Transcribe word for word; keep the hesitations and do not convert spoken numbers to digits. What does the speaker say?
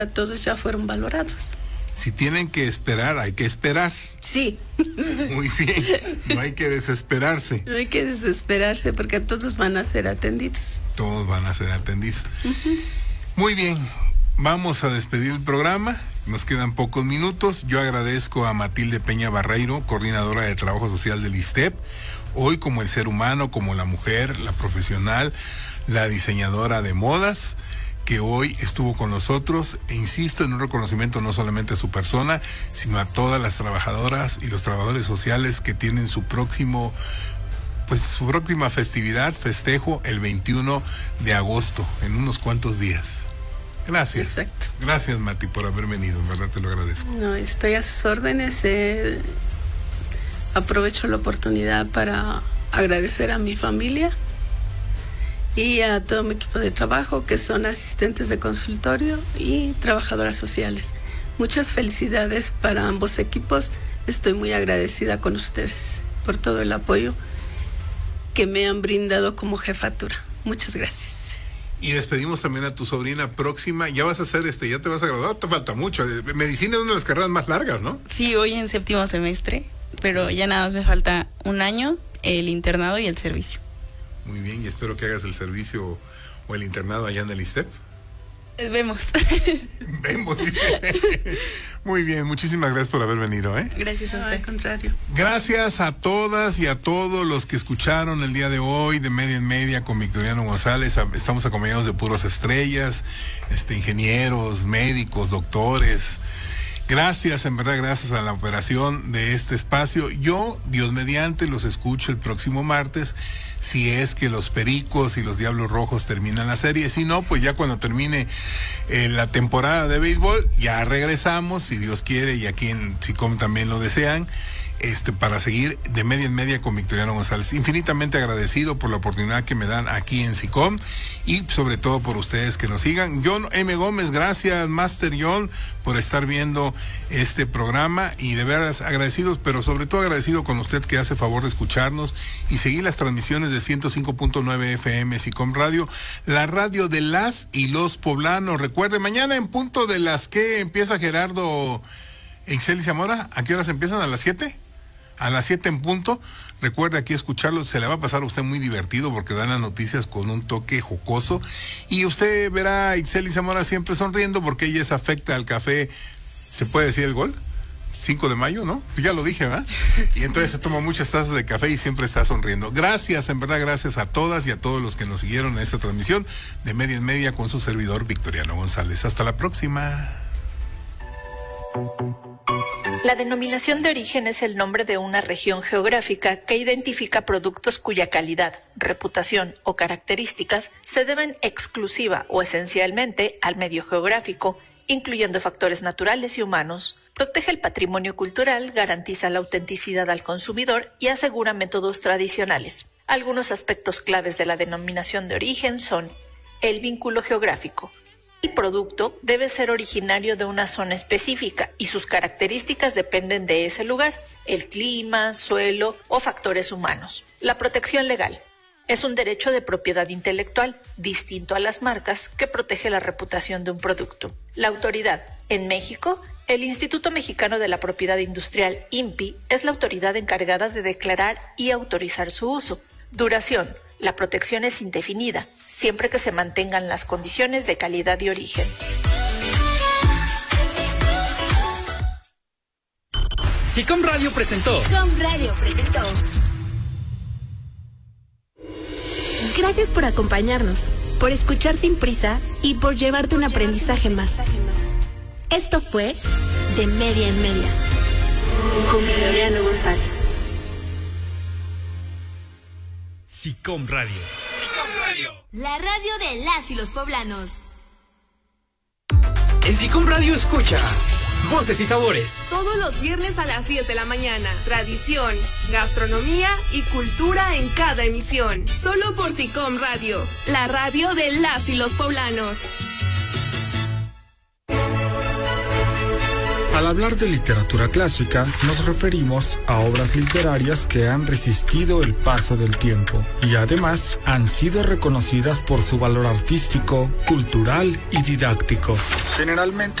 todos ya fueron valorados. Si tienen que esperar, hay que esperar. Sí. Muy bien, no hay que desesperarse. No hay que desesperarse porque todos van a ser atendidos. Todos van a ser atendidos. Uh-huh. Muy bien, vamos a despedir el programa. Nos quedan pocos minutos. Yo agradezco a Matilde Peña Barreiro, coordinadora de Trabajo Social del ISSSTEP. Hoy, como el ser humano, como la mujer, la profesional, la diseñadora de modas, que hoy estuvo con nosotros, e insisto en un reconocimiento no solamente a su persona, sino a todas las trabajadoras y los trabajadores sociales que tienen su próximo, pues su próxima festividad, festejo, el veintiuno de agosto, en unos cuantos días. Gracias. Exacto. Gracias, Mati, por haber venido, en verdad te lo agradezco. No, estoy a sus órdenes. Eh, aprovecho la oportunidad para agradecer a mi familia y a todo mi equipo de trabajo, que son asistentes de consultorio y trabajadoras sociales. Muchas felicidades para ambos equipos. Estoy muy agradecida con ustedes por todo el apoyo que me han brindado como jefatura. Muchas gracias. Y despedimos también a tu sobrina próxima. Ya vas a hacer este, ya te vas a graduar, te falta mucho. Medicina es una de las carreras más largas, ¿no? Sí, voy en séptimo semestre, pero ya nada más me falta un año, el internado y el servicio. Muy bien, y espero que hagas el servicio o el internado allá en el ISSSTEP. Vemos. Vemos, dice. Muy bien, muchísimas gracias por haber venido, ¿eh? Gracias a usted. Al contrario. Gracias a todas y a todos los que escucharon el día de hoy de Media en Media con Victoriano González. Estamos acompañados de puros estrellas, este, ingenieros, médicos, doctores. Gracias, en verdad, gracias a la operación de este espacio. Yo, Dios mediante, los escucho el próximo martes, si es que los Pericos y los Diablos Rojos terminan la serie. Si no, pues ya cuando termine eh, la temporada de béisbol, ya regresamos, si Dios quiere, y aquí en SICOM también lo desean, este, para seguir de Media en Media con Victoriano González. Infinitamente agradecido por la oportunidad que me dan aquí en SICOM y sobre todo por ustedes que nos sigan. John M. Gómez, gracias, Master John, por estar viendo este programa, y de veras agradecidos, pero sobre todo agradecido con usted que hace favor de escucharnos y seguir las transmisiones de ciento cinco punto nueve F M SICOM Radio, la radio de las y los poblanos. Recuerde, mañana en punto de las que empieza Gerardo Ixel y Zamora. ¿A qué horas empiezan? ¿A las siete? A las siete en punto. Recuerde aquí escucharlo, se le va a pasar a usted muy divertido porque dan las noticias con un toque jocoso, y usted verá a Ixel y Zamora siempre sonriendo porque ella es afecta al café. ¿Se puede decir el gol? cinco de mayo, ¿no? Ya lo dije, ¿verdad? Y entonces se toma muchas tazas de café y siempre está sonriendo. Gracias, en verdad, gracias a todas y a todos los que nos siguieron en esta transmisión de Media en Media con su servidor Victoriano González. Hasta la próxima. La denominación de origen es el nombre de una región geográfica que identifica productos cuya calidad, reputación o características se deben exclusiva o esencialmente al medio geográfico, incluyendo factores naturales y humanos, protege el patrimonio cultural, garantiza la autenticidad al consumidor y asegura métodos tradicionales. Algunos aspectos claves de la denominación de origen son el vínculo geográfico. El producto debe ser originario de una zona específica y sus características dependen de ese lugar, el clima, suelo o factores humanos. La protección legal es un derecho de propiedad intelectual, distinto a las marcas, que protege la reputación de un producto. La autoridad. En México, el Instituto Mexicano de la Propiedad Industrial, I N P I, es la autoridad encargada de declarar y autorizar su uso. Duración. La protección es indefinida, siempre que se mantengan las condiciones de calidad y origen. SICOM Radio presentó. SICOM Radio presentó. Gracias por acompañarnos, por escuchar sin prisa y por llevarte un aprendizaje más. Esto fue De Media en Media con Victoriano González. SICOM Radio. SICOM Radio. La radio de las y los poblanos. En SICOM Radio escucha Voces y Sabores. Todos los viernes a las diez de la mañana. Tradición, gastronomía y cultura en cada emisión. Solo por SICOM Radio, la radio de las y los poblanos. Al hablar de literatura clásica, nos referimos a obras literarias que han resistido el paso del tiempo y además han sido reconocidas por su valor artístico, cultural y didáctico. Generalmente